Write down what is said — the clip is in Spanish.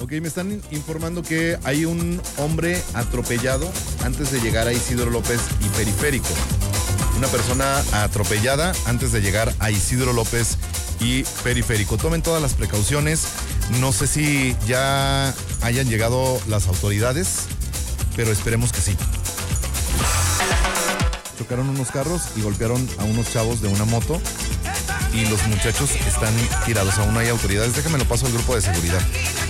Ok, me están informando que hay un hombre atropellado antes de llegar a Isidro López y Periférico. Una persona atropellada antes de llegar a Isidro López y Periférico. Tomen todas las precauciones. No sé si ya hayan llegado las autoridades, pero esperemos que sí. Chocaron unos carros y golpearon a unos chavos de una moto y los muchachos están tirados. Aún no hay autoridades. Déjame lo paso al grupo de seguridad.